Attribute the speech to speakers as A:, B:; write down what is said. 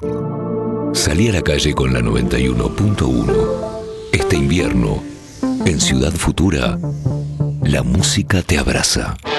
A: Salí a la calle con la 91.1. Este invierno, en Ciudad Futura, la música te abraza.